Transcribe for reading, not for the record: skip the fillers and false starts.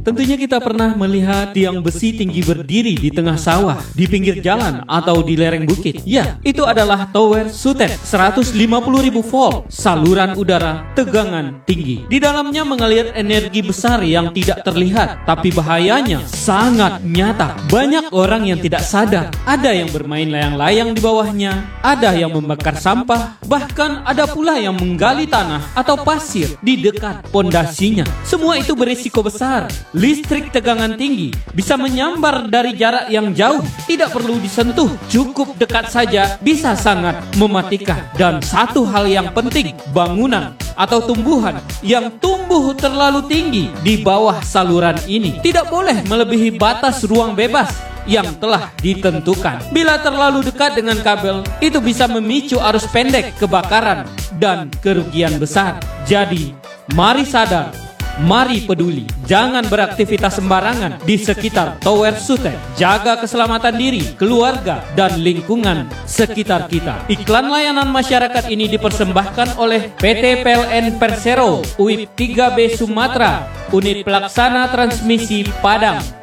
Tentunya kita pernah melihat tiang besi tinggi berdiri di tengah sawah, di pinggir jalan, atau di lereng bukit. Ya, itu adalah tower Sutet 150.000 volt, saluran udara, tegangan tinggi. Di dalamnya mengalir energi besar yang tidak terlihat, tapi bahayanya sangat nyata. Banyak orang yang tidak sadar, ada yang bermain layang-layang di bawahnya, ada yang membakar sampah, bahkan ada pula yang menggali tanah atau pasir di dekat pondasinya. Semua itu berisiko besar. Listrik tegangan tinggi bisa menyambar dari jarak yang jauh, tidak perlu disentuh, cukup dekat saja bisa sangat mematikan. Dan satu hal yang penting, bangunan atau tumbuhan yang tumbuh terlalu tinggi di bawah saluran ini tidak boleh melebihi batas ruang bebas yang telah ditentukan. Bila terlalu dekat dengan kabel, itu bisa memicu arus pendek, kebakaran, dan kerugian besar. Jadi, mari sadar, mari peduli, jangan beraktivitas sembarangan di sekitar tower Sutet. Jaga keselamatan diri, keluarga, dan lingkungan sekitar kita. Iklan layanan masyarakat ini dipersembahkan oleh PT PLN Persero, UIP 3B Sumatera, Unit Pelaksana Transmisi Padang.